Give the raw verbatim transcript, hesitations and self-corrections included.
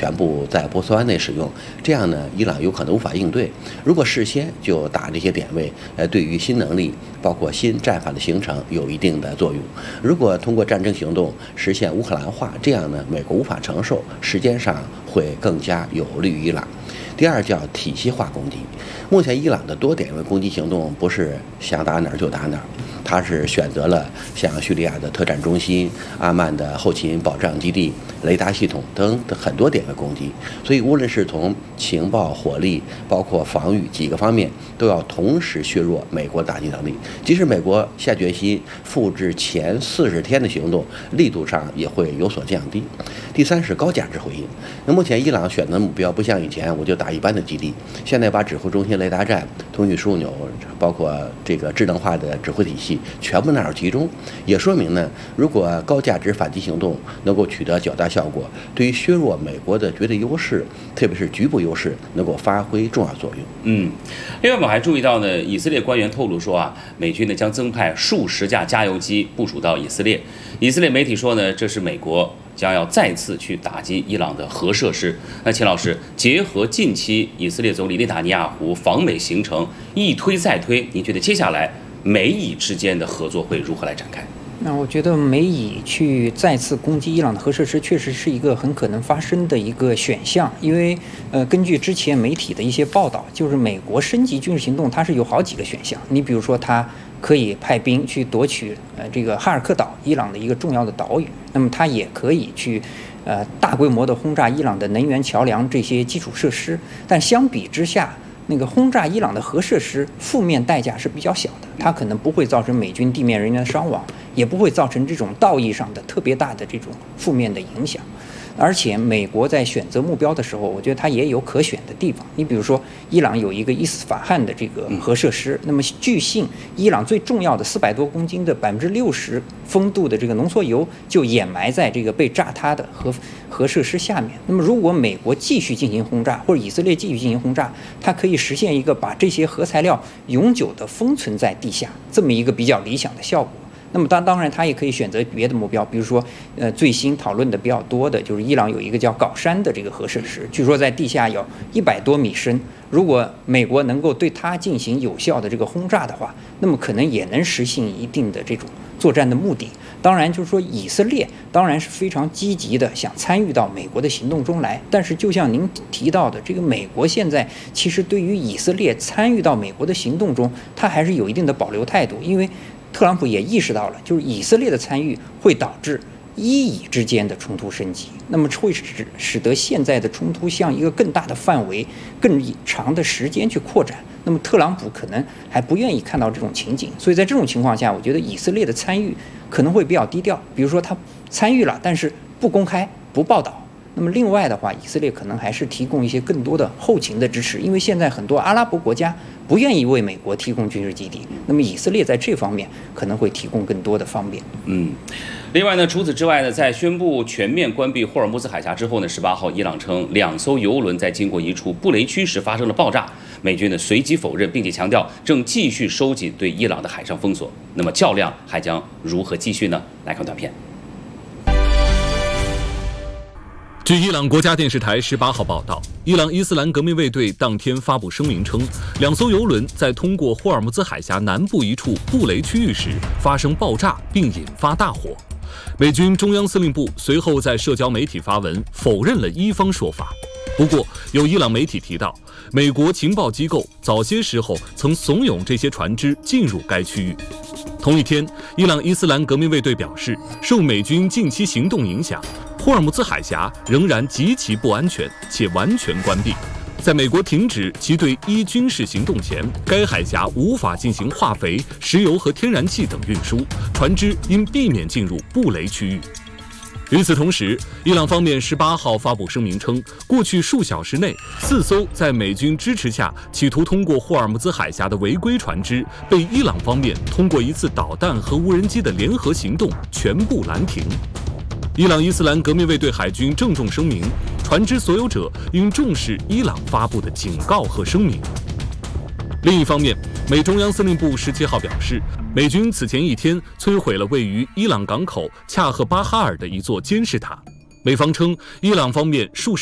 全部在波斯湾内使用，这样呢，伊朗有可能无法应对。如果事先就打这些点位，呃，对于新能力包括新战法的形成有一定的作用。如果通过战争行动实现乌克兰化，这样呢，美国无法承受，时间上会更加有利于伊朗。第二叫体系化攻击。目前伊朗的多点位攻击行动不是想打哪儿就打哪儿，它是选择了像叙利亚的特战中心、阿曼的后勤保障基地、雷达系统等很多点位攻击。所以无论是从情报、火力，包括防御几个方面，都要同时削弱美国打击能力。即使美国下决心复制前四十天的行动，力度上也会有所降低。第三是高价值回应。那目前伊朗选择的目标不像以前我就打一般的基地，现在把指挥中心、雷达站、通讯枢纽，包括这个智能化的指挥体系全部纳入其中，也说明呢，如果高价值反击行动能够取得较大效果，对于削弱美国的绝对优势，特别是局部优势，能够发挥重要作用。 嗯，另外我们还注意到呢，以色列官员透露说啊，美军呢将增派数十架加油机部署到以色列。以色列媒体说呢，这是美国将要再次去打击伊朗的核设施。那秦老师，结合近期以色列总理内塔尼亚胡访美行程一推再推，您觉得接下来美以之间的合作会如何来展开？ 那我觉得美以去再次攻击伊朗的核设施，确实是一个很可能发生的一个选项。因为，呃，根据之前媒体的一些报道，就是美国升级军事行动，它是有好几个选项。你比如说，它可以派兵去夺取呃这个哈尔克岛，伊朗的一个重要的岛屿。那么它也可以去，呃，大规模的轰炸伊朗的能源桥梁这些基础设施。但相比之下，那个轰炸伊朗的核设施，负面代价是比较小的，它可能不会造成美军地面人员的伤亡，也不会造成这种道义上的特别大的这种负面的影响。而且美国在选择目标的时候，我觉得它也有可选的地方。你比如说，伊朗有一个伊斯法罕的这个核设施，那么据信伊朗最重要的四百多公斤的百分之六十风度的这个浓缩铀就掩埋在这个被炸塌的核核设施下面。那么如果美国继续进行轰炸，或者以色列继续进行轰炸，它可以实现一个把这些核材料永久的封存在地下这么一个比较理想的效果。那么当当然，他也可以选择别的目标，比如说，呃，最新讨论的比较多的就是伊朗有一个叫镐山的这个核设施，据说在地下有一百多米深。如果美国能够对它进行有效的这个轰炸的话，那么可能也能实现一定的这种作战的目的。当然，就是说以色列当然是非常积极的想参与到美国的行动中来，但是就像您提到的，这个美国现在其实对于以色列参与到美国的行动中，它还是有一定的保留态度，因为特朗普也意识到了，就是以色列的参与会导致伊以之间的冲突升级，那么会使使得现在的冲突向一个更大的范围、更长的时间去扩展。那么特朗普可能还不愿意看到这种情景，所以在这种情况下，我觉得以色列的参与可能会比较低调。比如说他参与了，但是不公开、不报道。那么另外的话，以色列可能还是提供一些更多的后勤的支持，因为现在很多阿拉伯国家不愿意为美国提供军事基地，那么以色列在这方面可能会提供更多的方便。 嗯，另外呢，除此之外呢，在宣布全面关闭霍尔木兹海峡之后呢，十八号伊朗称两艘油轮在经过一处布雷区时发生了爆炸，美军呢随即否认，并且强调正继续收紧对伊朗的海上封锁。那么较量还将如何继续呢？来看短片。 据伊朗国家电视台十八号报道，伊朗伊斯兰革命卫队当天发布声明称，两艘油轮在通过霍尔木兹海峡南部一处布雷区域时发生爆炸并引发大火。美军中央司令部随后在社交媒体发文否认了伊方说法。不过，有伊朗媒体提到，美国情报机构早些时候曾怂恿这些船只进入该区域。同一天，伊朗伊斯兰革命卫队表示，受美军近期行动影响，霍尔木兹海峡仍然极其不安全且完全关闭。在美国停止其对伊军事行动前，该海峡无法进行化肥、石油和天然气等运输，船只应避免进入布雷区域。与此同时，伊朗方面十八号发布声明称，过去数小时内，四艘在美军支持下企图通过霍尔木兹海峡的违规船只，被伊朗方面通过一次导弹和无人机的联合行动全部拦停。伊朗伊斯兰革命卫队海军郑重声明，船只所有者应重视伊朗发布的警告和声明。另一方面，美中央司令部十七号表示，美军此前一天摧毁了位于伊朗港口恰赫巴哈尔的一座监视塔。美方称，伊朗方面数十